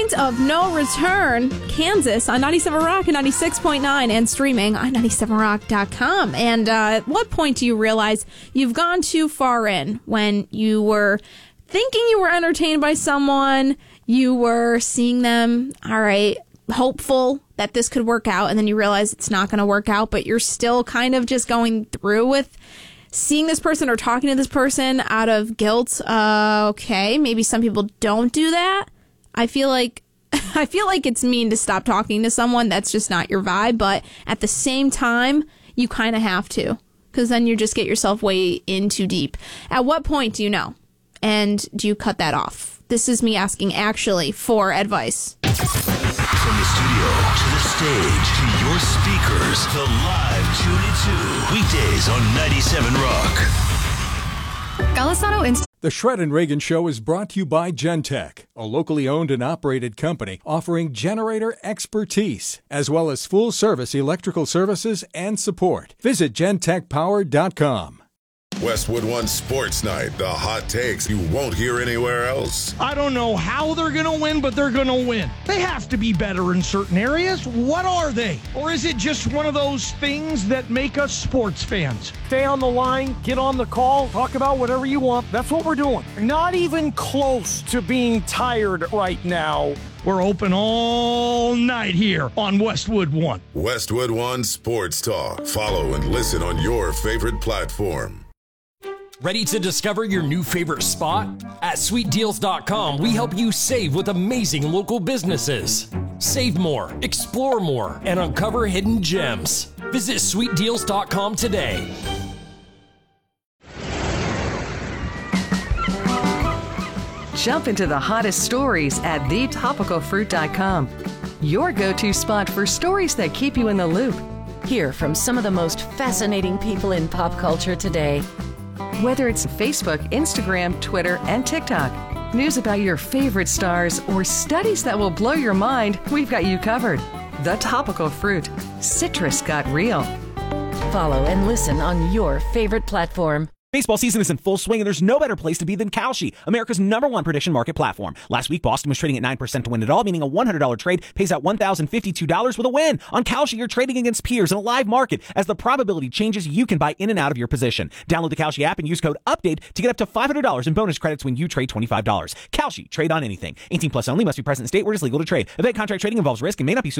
Point of No Return, Kansas, on 97 Rock and 96.9, and streaming on 97rock.com. And at what point do you realize you've gone too far in when you were thinking you were entertained by someone, you were seeing them, all right, hopeful that this could work out, and then you realize it's not going to work out, but you're still kind of just going through with seeing this person or talking to this person out of guilt? Okay, maybe some people don't do that. I feel like it's mean to stop talking to someone. That's just not your vibe. But at the same time, you kind of have to, because then you just get yourself way in too deep. At what point do you know? And do you cut that off? This is me asking actually for advice. From the studio to the stage to your speakers, the live Tune-It 2. Weekdays on 97 Rock. The Shred and Reagan Show is brought to you by Gentech, a locally owned and operated company offering generator expertise, as well as full-service electrical services and support. Visit gentechpower.com. Westwood One Sports Night, the hot takes you won't hear anywhere else. I don't know how they're going to win, but they're going to win. They have to be better in certain areas. What are they? Or is it just one of those things that make us sports fans? Stay on the line, get on the call, talk about whatever you want. That's what we're doing. Not even close to being tired right now. We're open all night here on Westwood One. Westwood One Sports Talk. Follow and listen on your favorite platform. Ready to discover your new favorite spot? At sweetdeals.com, we help you save with amazing local businesses. Save more, explore more, and uncover hidden gems. Visit sweetdeals.com today. Jump into the hottest stories at thetopicalfruit.com. Your go-to spot for stories that keep you in the loop. Hear from some of the most fascinating people in pop culture today. Whether it's Facebook, Instagram, Twitter, and TikTok, news about your favorite stars, or studies that will blow your mind, we've got you covered. The Topical Fruit. Citrus got real. Follow and listen on your favorite platform. Baseball season is in full swing, and there's no better place to be than Kalshi, America's #1 prediction market platform. Last week, Boston was trading at 9% to win it all, meaning a $100 trade pays out $1,052 with a win. On Kalshi, you're trading against peers in a live market. As the probability changes, you can buy in and out of your position. Download the Kalshi app and use code UPDATE to get up to $500 in bonus credits when you trade $25. Kalshi, trade on anything. 18 plus only, must be present in state where it is legal to trade. Event contract trading involves risk and may not be suitable